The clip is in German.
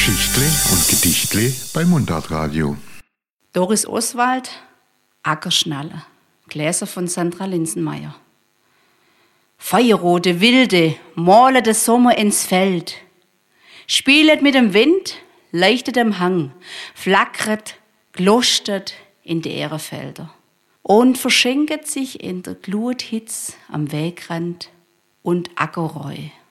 Geschichtle und Gedichtle bei Mundartradio. Doris Oswald, Ackerschnalle, Gläser von Sandra Linsenmeier. Feuerrote Wilde, male den Sommer ins Feld. Spielet mit dem Wind, leuchtet am Hang, flackert, glostert in die Ährenfelder und verschenket sich in der Gluthitz am Wegrand und Ackerreu.